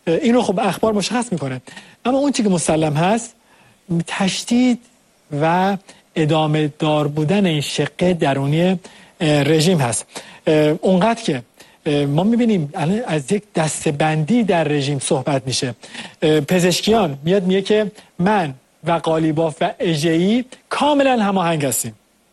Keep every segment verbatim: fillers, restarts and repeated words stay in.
اینو خب اخبار مشخص میکنه. اما اون چیزی که مسلم هست تشدید و ادامه دار بودن این شق درونی رژیم هست. اونقدر که ما میبینیم الان از یک دسته‌بندی در رژیم صحبت میشه. پزشکیان میاد میگه که من و قالیباف و اژه‌ای کاملا هماهنگ هستیم.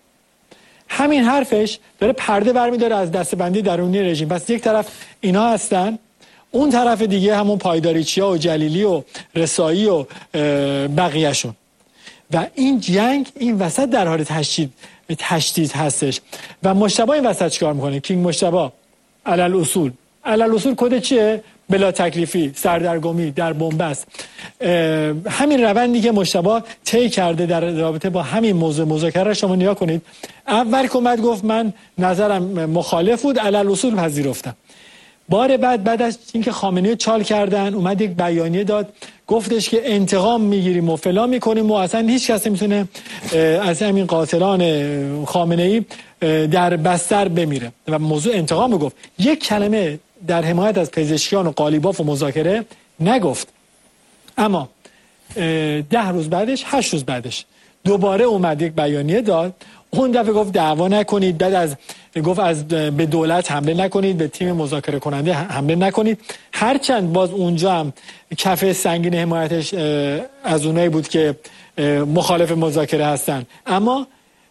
همین حرفش داره پرده برمیداره از دسته‌بندی درونی رژیم. پس یک طرف اینا هستن، اون طرف دیگه همون پایداریچیا و جلیلی و رسایی و بقیه‌شون. و این جنگ این وسط در حال تشدید تشدید هستش. و مجتبی این وسط چیکار میکنه؟ کینگ مجتبی علل اصول علل اصول کد چیه؟ بلا تکلیفی، سردرگمی، در بنبست. همین روندی که مجتبی طی کرده در رابطه با همین موضوع مذاکره شما نیا کنید. اول که اومد گفت من نظرم مخالف بود، علل اصول پذیرفتم. بار بعد بعد از اینکه خامنه‌ای چال کردن اومد یک بیانیه داد، گفتش که انتقام میگیریم و فلان میکنیم و اصلا هیچ کس نمیتونه از همین قاتلان خامنه‌ای در بستر بمیره و موضوع انتقام گفت. یک کلمه در حمایت از پزشکیان و قالیباف و مذاکره نگفت. اما ده روز بعدش هشت روز بعدش دوباره اومد یک بیانیه داد. اون دفعه گفت دعوا نکنید، بعد از گفت از به دولت حمله نکنید، به تیم مذاکره کننده حمله نکنید. هرچند باز اونجا هم کف سنگین حمایتش از اونایی بود که مخالف مذاکره هستن، اما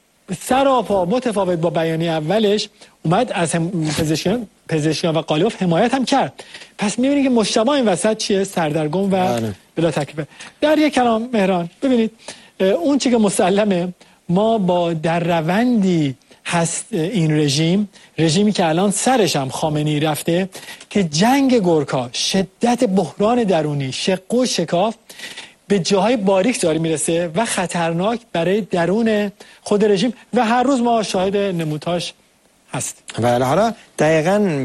سراپا متفاوت با بیانیه اولش اومد از پزشکیان پزشکیان و قالیباف حمایت هم کرد. پس می‌بینید که مجتمع این وسط چیه؟ سردرگم و بلا تکلیف. در یک کلام مهران ببینید اون چیزی که مسلمه، ما با در روندی هست این رژیم رژیمی که الان سرش هم خامنه‌ای رفته که جنگ گورکا، شدت بحران درونی، شق و شکاف به جاهای باریک داره میرسه و خطرناک برای درون خود رژیم و هر روز ما شاهد نمودهاش هست. و حالا دقیقاً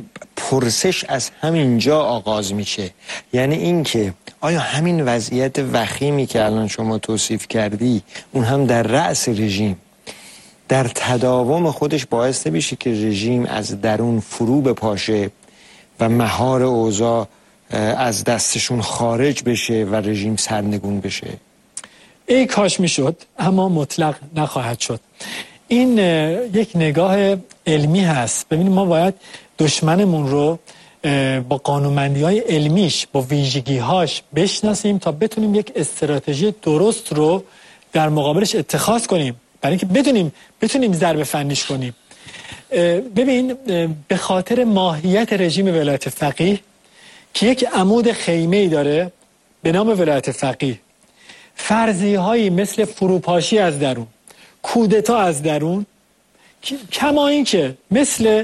پرسش از همین جا آغاز میشه، یعنی این که آیا همین وضعیت وخیمی که الان شما توصیف کردی اون هم در رأس رژیم در تداوم خودش باعث نمیشه که رژیم از درون فرو بپاشه و مهار اوضاع از دستشون خارج بشه و رژیم سرنگون بشه؟ ای کاش میشد، اما مطلق نخواهد شد. این یک نگاه علمی هست. ببینید ما باید دشمنمون رو با قانونمندی‌های علمیش، با ویژگی‌هاش بشناسیم تا بتونیم یک استراتژی درست رو در مقابلش اتخاذ کنیم، برای اینکه بدونیم بتونیم ضربه فنیش کنیم. ببین به خاطر ماهیت رژیم ولایت فقیه که یک عمود خیمه‌ای داره به نام ولایت فقیه، فرضیه‌هایی مثل فروپاشی از درون، کودتا از درون، کما این که مثل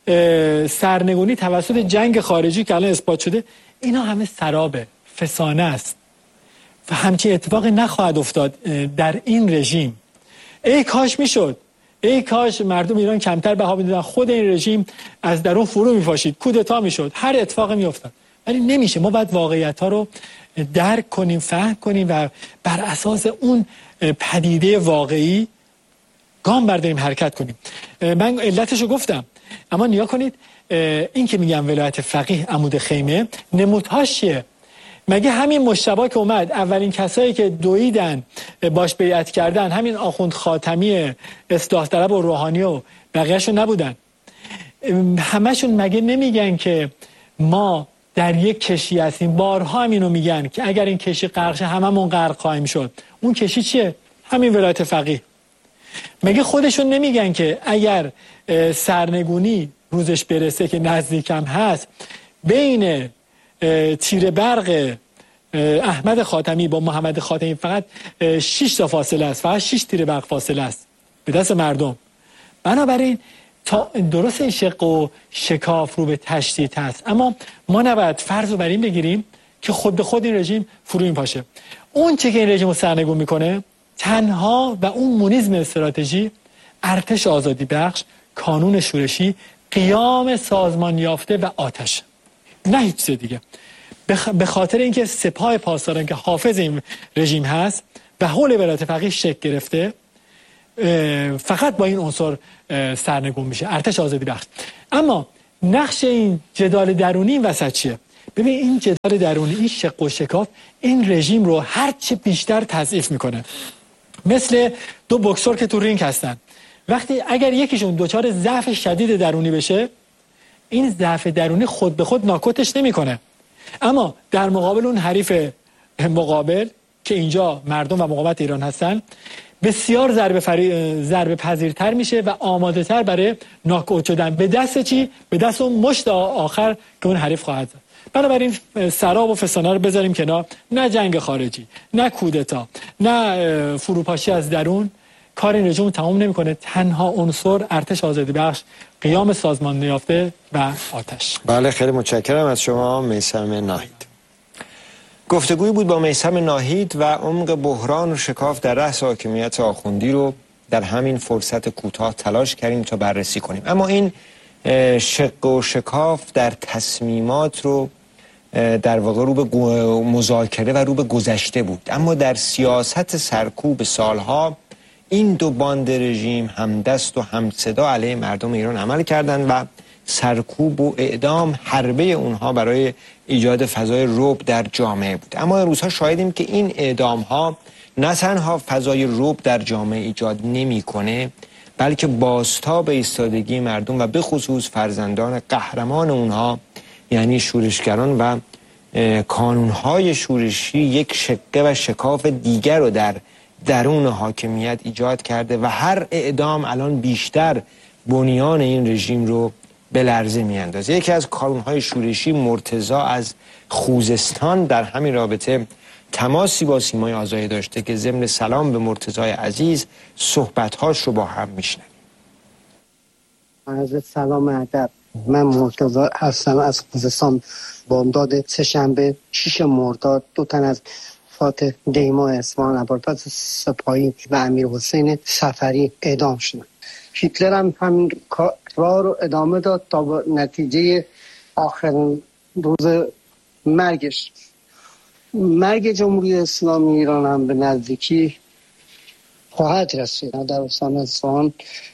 سرنگونی توسط جنگ خارجی که الان اثبات شده، اینا همه سرابه، فسانه است و همچین اتفاقی نخواهد افتاد در این رژیم. ای کاش میشد، ای کاش مردم ایران کمتر بها میدادن، خود این رژیم از درون فرو میپاشید، کودتا میشد، هر اتفاقی میافتاد. ولی نمیشه. ما باید واقعیت ها رو درک کنیم، فهم کنیم و بر اساس اون پدیده واقعی گام برداریم، حرکت کنیم. من علتشو گفتم، اما نیا کنید این که میگم ولایت فقیه عمود خیمه، نمودهاش چیه؟ مگه همین مجتبی که اومد اولین کسایی که دویدن باش بیعت کردن همین آخوند خاتمی اصلاح طلب و روحانی و بقیه‌شون نبودن؟ همشون مگه نمیگن که ما در یک کشی هستیم؟ بارها هم اینو میگن که اگر این کشی غرق شه هممون غرق خواهیم شد. اون کشی چیه؟ همین ولایت فقیه. مگه خودشون نمیگن که اگر سرنگونی روزش برسه که نزدیکم هست، بین تیر برق احمد خاتمی با محمد خاتمی فقط شش تا فاصله است، فقط شش تیر برق فاصله است به دست مردم. بنابراین تا درست این شق و شکاف رو به تشدید هست، اما ما نباید فرض رو بر این بگیریم که خود به خود این رژیم فرو میپاشه. اون چه که این رژیم رو سرنگون میکنه تنها و اون مونیزم استراتژی، ارتش آزادی بخش، کانون شورشی، قیام سازمان یافته و آتش، نه هیچ چیز دیگه. به خاطر اینکه سپاه پاسداران که حافظ این رژیم هست و حول ولایت فقیه شکل گرفته، فقط با این عنصر سرنگون میشه، ارتش آزادی بخش. اما نقش این جدال درونی این وسط چیه؟ ببین این جدال درونی، این شق و شکاف این رژیم رو هر چه بیشتر تضعیف میکنه. مثل دو بوکسور که تو رینگ هستن، وقتی اگر یکیشون دچار ضعف شدید درونی بشه، این ضعف درونی خود به خود ناکوتش نمیکنه، اما در مقابل اون حریف مقابل که اینجا مردم و مقاومت ایران هستن بسیار ضربه فری... ضربه پذیرتر میشه و آماده تر برای ناکوت شدن. به دست چی؟ به دست اون مشت آخر که اون حریف خواهد زد. بنابراین سراب و فسانه رو بذاریم کنار. نه جنگ خارجی، نه کودتا، نه فروپاشی از درون کار این رژیم تمام نمیکنه. تنها عنصر ارتش آزادی بخش، قیام سازمان یافته و آتش. بله خیلی متشکرم از شما میثم ناهید. گفتگویی بود با میثم ناهید و عمق بحران و شکاف در رأس حاکمیت آخوندی رو در همین فرصت کوتاه تلاش کردیم تا بررسی کنیم. اما این شق و شکاف در تصمیمات رو در واقع رو به مذاکره و رو به گذشته بود، اما در سیاست سرکوب سالها این دو باند رژیم همدست و همصدا علیه مردم ایران عمل کردند و سرکوب و اعدام حربه اونها برای ایجاد فضای رعب در جامعه بود. اما روزها شاهدیم که این اعدام ها نه تنها فضای رعب در جامعه ایجاد نمیکنه، بلکه بازتاب ایستادگی مردم و به خصوص فرزندان قهرمان اونها یعنی شورشگران و کانونهای شورشی یک شقه و شکاف دیگر رو در درون حاکمیت ایجاد کرده و هر اعدام الان بیشتر بنیان این رژیم رو به لرزه میاندازه. یکی از کانونهای شورشی مرتضی از خوزستان در همین رابطه تماسی با سیمای آزادی داشته که ضمن سلام به مرتضی عزیز صحبت‌هاش رو با هم میشنویم. عرض سلام ادب. من مرتضی هستم از خوزستان. بامداد سه‌شنبه شش مرداد دو تن از فاتح دیما اصفهان، ابوالفضل سپاهی و امیر حسین سفری اعدام شدند. هیتلر هم همین کار رو ادامه داد تا به نتیجه آخرین روز مرگش. مرگ جمهوری اسلامی ایران هم به نزدیکی خواهد رسید. در استان اصفهان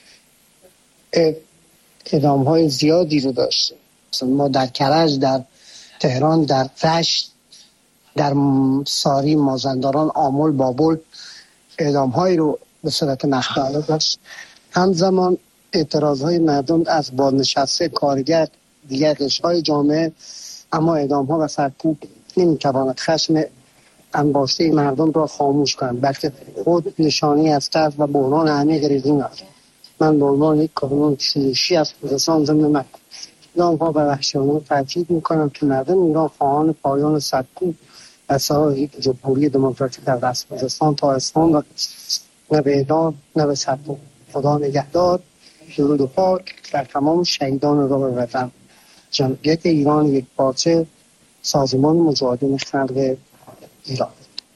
اعدام های زیادی رو داشته. ما در کرج، در تهران، در رشت، در ساری، مازندران، آمل، بابل اعدام هایی رو به صورت مخفیانه داشت. همزمان اعتراض های مردم از بازنشسته کارگر، دیگر قشرهای جامعه، اما اعدام ها و سرکوب نمیتواند خشم انباشته مردم را خاموش کنند، بلکه خود نشانی از ترس و بحران عمیق رژیم است. من به عنوان یک کانون شورشی از خوزستان ضمن اعدام ها و وحشیانه تاکید میکنم که مردم ایران خواهان پایان سرکوب و سرای جمهوری دموکراتیک در دست خوزستان تا اصفهان و نه به اعدام نه به سرکوب. خدا نگهدار. درود و پاک بر تمام شهیدان راه وطن. جمعیت ایران یک پارچه، سازمان مجاهدین خلق ایران.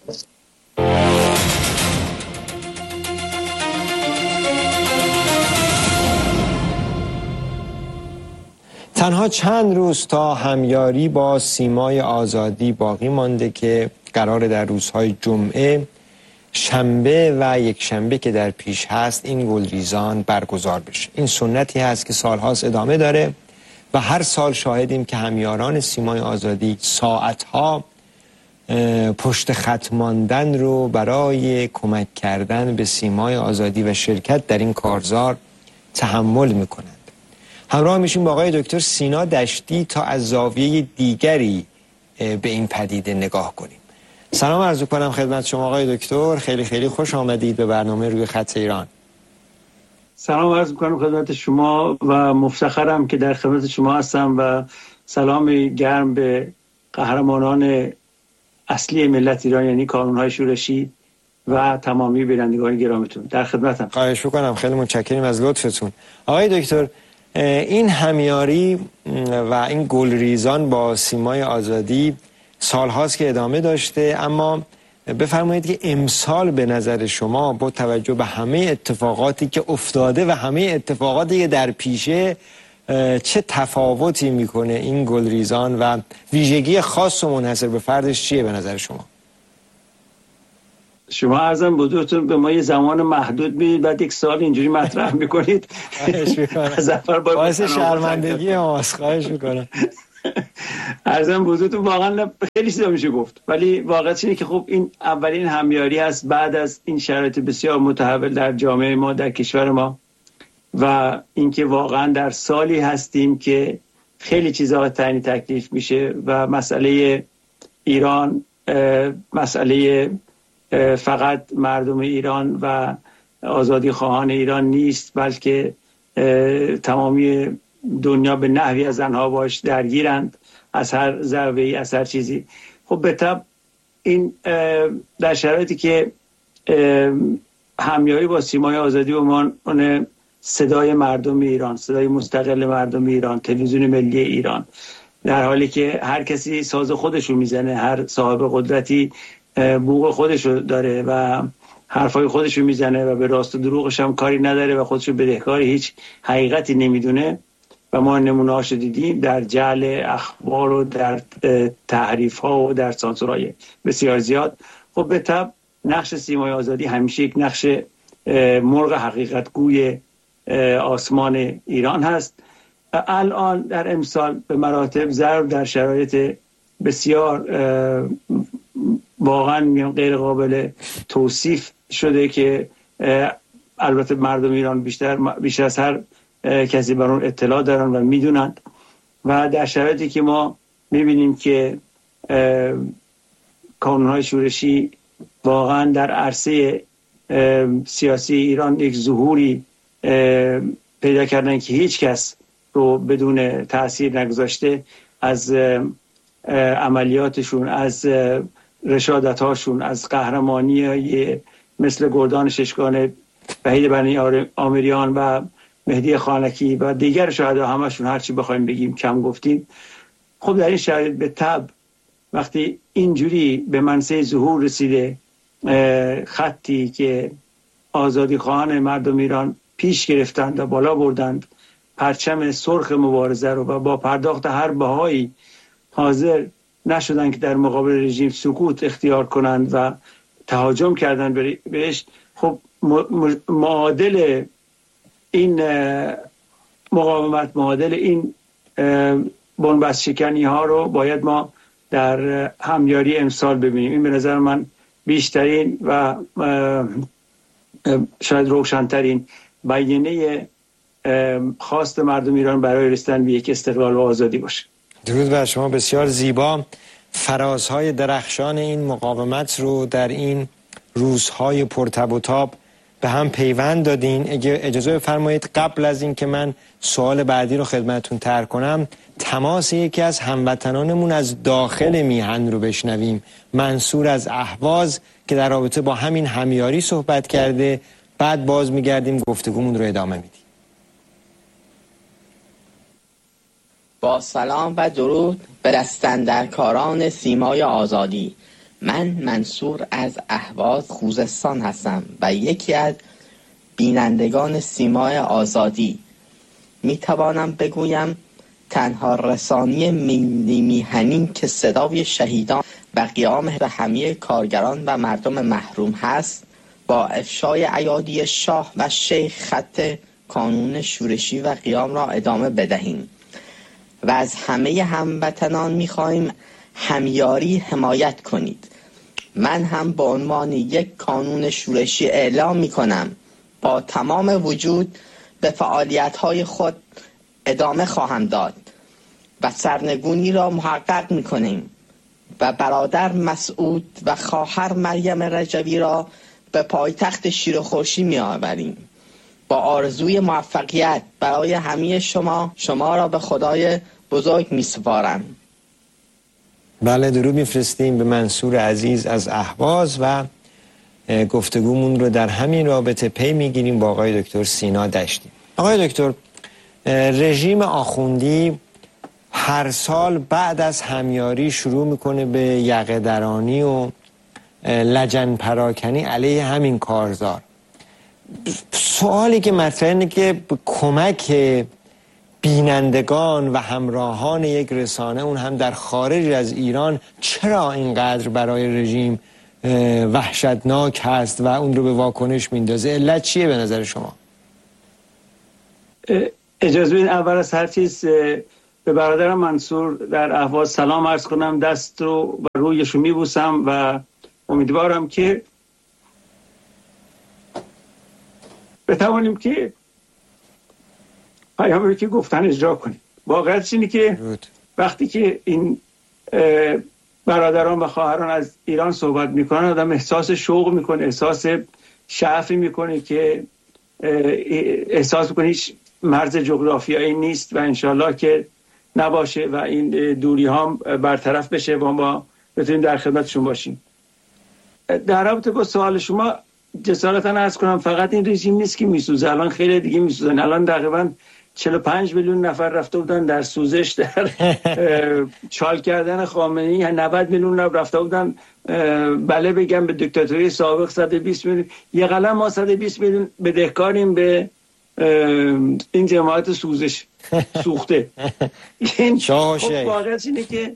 تنها چند روز تا همیاری با سیمای آزادی باقی مانده که قرار در روزهای جمعه، شنبه و یک شنبه که در پیش هست این گلریزان برگزار بشه. این سنتی هست که سالهاست ادامه داره و هر سال شاهدیم که همیاران سیمای آزادی ساعتها پشت خط ماندن رو برای کمک کردن به سیمای آزادی و شرکت در این کارزار تحمل میکنند. همراه میشیم با آقای دکتر سینا دشتی تا از زاویه دیگری به این پدیده نگاه کنیم. سلام عرض کنم خدمت شما آقای دکتر، خیلی خیلی خوش آمدید به برنامه روی خط ایران. سلام عرض می‌کنم خدمت شما و مفتخرم که در خدمت شما هستم و سلام گرم به قهرمانان اصلی ملت ایران یعنی کانون‌های شورشی و تمامی بینندگان گرامتون در خدمتم. خواهش می‌کنم، خیلی متشکریم از لطفتون. آقای دکتر، این همیاری و این گلریزان با سیمای آزادی سالهاست که ادامه داشته، اما بفرمایید که امسال به نظر شما با توجه به همه اتفاقاتی که افتاده و همه اتفاقاتی که در پیشه چه تفاوتی میکنه این گلریزان و ویژگی خاص و منحصر به فردش چیه به نظر شما؟ شما عرضم بودتون به ما یه زمان محدود میدید بعد یک سال اینجوری مطرح میکنید. خواهش میکنم. باعث شرمندگی ماست. خواهش میکنم. ارزم بزرگتون واقعا خیلی چیزا میشه گفت، ولی واقعیت اینه که خب این اولین همیاری هست بعد از این شرایط بسیار متحول در جامعه ما، در کشور ما، و اینکه واقعا در سالی هستیم که خیلی چیزا تعیین تکلیف میشه و مسئله ایران مسئله فقط مردم ایران و آزادی خواهان ایران نیست، بلکه تمامی دنیا به نحوی از آنها باش درگیرند، از هر زاویه‌ای، از هر چیزی. خب به طب این در شرایطی که همیاری با سیمای آزادی به عنوان صدای مردم ایران، صدای مستقل مردم ایران، تلویزیون ملی ایران، در حالی که هر کسی ساز خودشو میزنه، هر صاحب قدرتی بوق خودشو داره و حرفای خودشو میزنه و به راست و دروغش هم کاری نداره و خودشو بدهکار هیچ حقیقتی نمیدونه و ما نمونه‌هاشو دیدیم در جعل اخبار و در تحریف ها و در سانسورهای بسیار زیاد. خب به طب نقش سیمای آزادی همیشه یک نقش مرغ حقیقت گوی آسمان ایران هست. الان در امسال به مراتب ضرب در شرایط بسیار واقعا غیر قابل توصیف شده که البته مردم ایران بیشتر بیشتر از هر کسی بر اون اطلاع دارن و میدونند و در شرایطی که ما میبینیم که کانونهای شورشی واقعا در عرصه سیاسی ایران یک ظهوری پیدا کردن که هیچ کس رو بدون تأثیر نگذاشته، از عملیاتشون، از رشادتاشون، از قهرمانی مثل گردان ششگانه، وحید بنی آمریان و مهدی خانکی و دیگر شهدا، همشون هرچی بخوایم بگیم کم گفتیم. خب در این شرایط به طب وقتی اینجوری به منصه ظهور رسیده خطی که آزادی خواهان مردم ایران پیش گرفتند و بالا بردند پرچم سرخ مبارزه رو و با پرداخت هر بهایی حاضر نشدن که در مقابل رژیم سکوت اختیار کنند و تهاجم کردن بهش، خب معادل این مقاومت، معادل این بنبست شکنی ها رو باید ما در همیاری امسال ببینیم. این به نظر من بیشترین و شاید روشنترین بیانیه خواست مردم ایران برای رسیدن به یک استقلال و آزادی باشه. درود بر شما. بسیار زیبا فرازهای درخشان این مقاومت رو در این روزهای پرتب و تاب به هم پیوند دادین. اگه اجازه بفرمایید قبل از این که من سوال بعدی رو خدمتتون طرح کنم، تماس یکی از هموطنانمون از داخل میهن رو بشنویم، منصور از اهواز که در رابطه با همین همیاری صحبت کرده. بعد باز میگردیم گفتگومون رو ادامه میدیم. با سلام و درود به دستاندرکاران سیمای آزادی. من منصور از اهواز خوزستان هستم و یکی از بینندگان سیمای آزادی. میتوانم بگویم تنها رسانی ملی میهنی که صدای شهیدان و قیام همه کارگران و مردم محروم هست، با افشای ایادی شاه و شیخ خط کانون شورشی و قیام را ادامه بدهیم و از همه هموطنان می‌خواهیم همیاری حمایت کنید. من هم به عنوان یک کانون شورشی اعلام می‌کنم با تمام وجود به فعالیت‌های خود ادامه خواهم داد و سرنگونی را محقق می‌کنیم و برادر مسعود و خواهر مریم رجوی را به پایتخت شیر و خورشید می‌آوریم. با آرزوی موفقیت برای همه شما، شما را به خدای بزرگ می‌سپارم. بله، درود میفرستیم به منصور عزیز از اهواز و گفتگومون رو در همین رابطه پی میگیریم با آقای دکتر سینا دشتی. آقای دکتر، رژیم آخوندی هر سال بعد از همیاری شروع میکنه به یقه درانی و لجن پراکنی علیه همین کارزار. سوالی که مطرحه اینه که کمک بینندگان و همراهان یک رسانه، اون هم در خارج از ایران، چرا اینقدر برای رژیم وحشتناک هست و اون رو به واکنش میندازه؟ علت چیه به نظر شما؟ اجازه بدین اول از هر چیز به برادرم منصور در اهواز سلام عرض کنم، دست رو بر رویش رو میبوسم و امیدوارم که بتوانیم که پیامی که گفتن اجرا کنیم. واقعیتش اینه که وقتی که این برادران و خواهران از ایران صحبت میکنن آدم احساس شوق میکنه، احساس شعفی میکنه که احساس میکنه هیچ مرز جغرافیایی نیست و انشالله که نباشه و این دوری ها برطرف بشه و ما بتونیم در خدمتشون باشیم. در رابطه با سوال شما جسارتا عرض کنم فقط این رژیم نیست که میسوزه، الان خیلی دیگه میسوزن. الان تقریبا چهل و پنج میلیون نفر رفته بودن در سوزش، در چال کردن خامنه‌ای، نود میلیون نفر رفته بودن بله بگم به دیکتاتوری سابق صد و بیست میلیون. یه قلم ما صد و بیست میلیون بدهکاریم به این جماعت سوزش سوخته. این خب واقعیت اینه که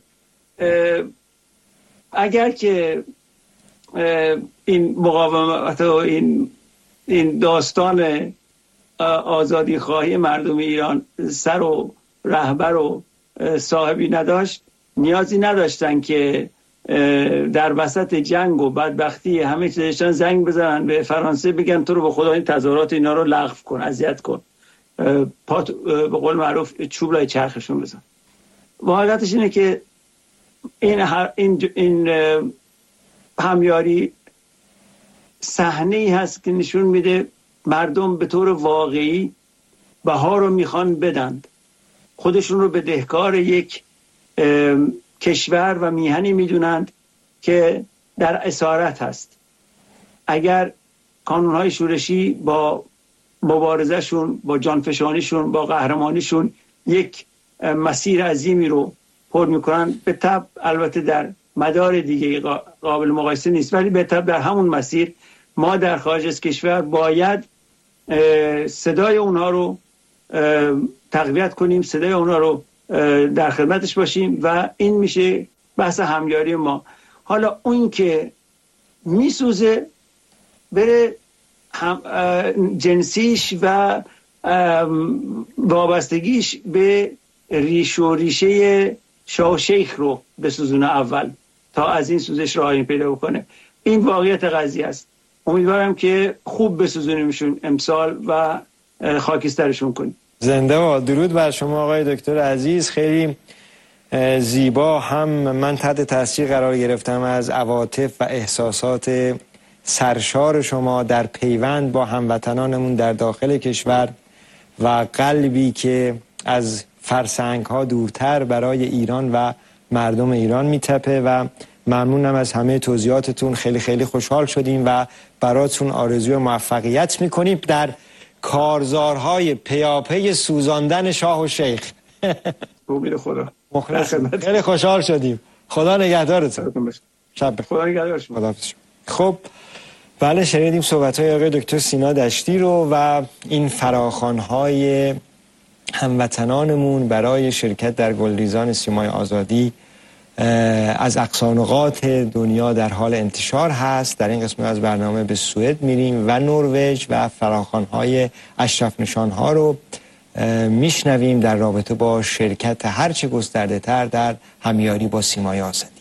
اگر که این مقاومت و این این داستان آزادی خواهی مردم ایران سر و رهبر و صاحبی نداشت، نیازی نداشتن که در وسط جنگ و بدبختی همه چیزشان زنگ بزنن به فرانسه بگن تو رو به خدا این تظاهرات اینا رو لغو کن، اذیت کن، پات به قول معروف چوب لای چرخشون بزن. واقعیتش اینه که این این این همیاری صحنه‌ای هست که نشون میده مردم به طور واقعی بها رو میخوان بدند، خودشون رو بدهکار یک کشور و میهنی میدونند که در اسارت هست. اگر کانونهای شورشی با مبارزهشون، با جانفشانیشون، با قهرمانیشون یک مسیر عظیمی رو پر میکنن، به طب البته در مدار دیگه قابل مقایسه نیست، ولی به طب در همون مسیر ما در خارج از کشور باید صدای اونها رو تقویت کنیم، صدای اونها رو در خدمتش باشیم و این میشه بحث همیاری ما. حالا اون که میسوزه بره هم جنسیش و وابستگیش به ریش و ریشه شاه و شیخ رو بسوزونه اول تا از این سوزش رهایی پیدا بکنه. این واقعیت قضیه است. امیدوارم که خوب بسوزونیمشون امسال و خاکسترشون کنیم. زنده و درود بر شما آقای دکتر عزیز. خیلی زیبا هم من تحت تاثیر قرار گرفتم از عواطف و احساسات سرشار شما در پیوند با هموطنانمون در داخل کشور و قلبی که از فرسنگ ها دورتر برای ایران و مردم ایران میتپه و ممنونم از همه توضیحاتتون. خیلی خیلی خوشحال شدیم و براتون آرزوی موفقیت میکنیم در کارزارهای پیاپی سوزاندن شاه و شیخ. امید خدا. مخلصم. خیلی خوشحال شدیم. خدا نگهدارتون. شب بخیر. خدا نگهدار شما. خب بله، شنیدیم صحبت‌های آقای دکتر سینا دشتی رو و این فراخوان‌های هموطنانمون برای شرکت در گلریزان سیمای آزادی از اقصانقاط دنیا در حال انتشار هست. در این قسمت از برنامه به سوئد میریم و نروژ و فراخوان‌های اشرف نشان‌ها رو میشنویم در رابطه با شرکت هرچه گسترده تر در همیاری با سیمای آزادی.